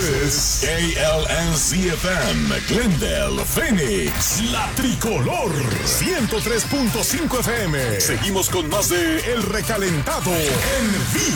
is KLNZ-FM, Glendale, Phoenix, La Tricolor, 103.5 FM. Seguimos con más de El Recalentado en vivo.